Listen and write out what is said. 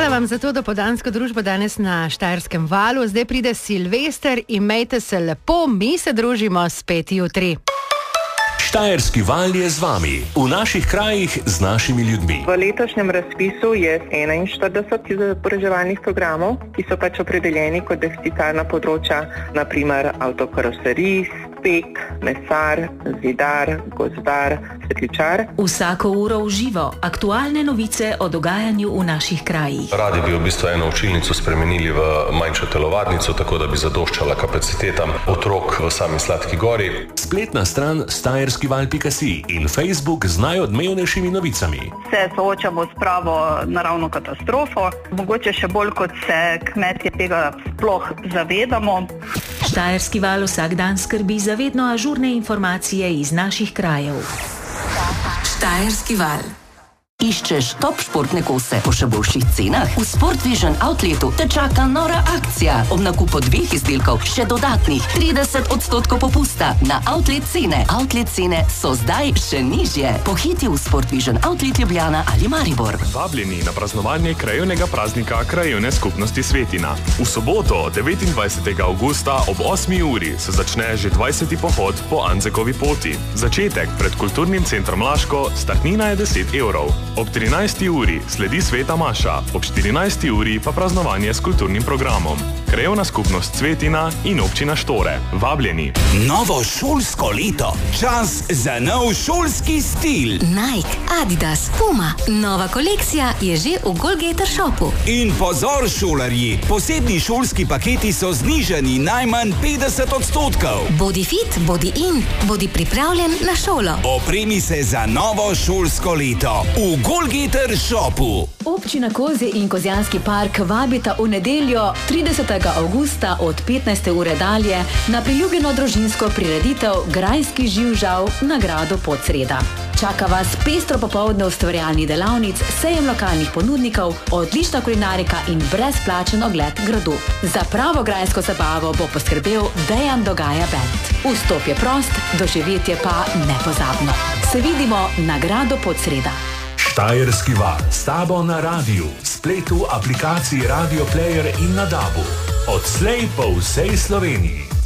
Hvala vam za to dopoldansko družbo danes na Štajerskem valu. Zdaj pride Silvester, imejte se lepo, mi se družimo spet jutri. Štajerski val je z vami, v naših krajih z našimi ljudmi. V letošnjem razpisu je 41 izobraževalnih programov, ki so pač opredeljeni kot deficitarna področja, naprimer avtokaroserist, pek, mesar, zidar, gozdar, svetličar. Vsako uro v živo, aktualne novice o dogajanju v naših krajih. Radi bi v bistvu eno učilnico spremenili v manjšo telovadnico, tako da bi zadoščala kapacitetam otrok v sami Sladki gori. Spletna stran štajerskival.si in Facebook z najodmevnejšimi novicami. Se soočamo s pravo naravno katastrofo, mogoče še bolj kot se kmetje tega sploh zavedamo. Štajerski val vsak dan skrbi za vedno ažurne informacije iz naših krajev. Štajerski val. Iščeš top športne kose po še boljših cenah? V Sport Vision Outletu te čaka nora akcija. Ob nakupu 2 izdelkov še dodatnih 30% popusta na outlet cene. Outlet cene so zdaj še nižje. Pohiti v Sport Vision Outlet Ljubljana ali Maribor. Vabljeni na praznovanje krajevnega praznika Krajevne skupnosti Svetina. V soboto, 29. avgusta ob 8. uri se začne že 20. pohod po Anzekovi poti. Začetek pred kulturnim centrom Laško, startnina je 10 evrov. Ob 13. uri sledi sveta maša, ob 14. uri pa praznovanje s kulturnim programom. Krajevna skupnost Svetina in občina Štore. Vabljeni. Novo šolsko leto. Čas za nov šolski stil. Nike, Adidas, Puma. Nova kolekcija je že v Goalgetter shopu. In pozor šolarji, posebni šolski paketi so znižani najmanj 50%. Bodi fit, bodi in, bodi pripravljen na šolo. Opremi se za novo šolsko leto v Goalgetter shopu. Občina Kozje in Kozjanski park vabita v nedeljo 30. avgusta od 15. ure dalje na priljubljeno družinsko prireditev Grajski živžav na gradu Podsreda. Čaka vas pestro popoldne ustvarjalnih delavnic, sejem lokalnih ponudnikov, odlična kulinarika in brezplačen ogled gradu. Za pravo grajsko zabavo bo poskrbel Dejan Dogaja Band. Vstop je prost, doživetje pa nepozabno. Se vidimo na gradu Podsreda. Štajerski val s tabo na radiju, spletu, aplikaciji Radio Player in na DAB-u. Odslej po vsej Sloveniji.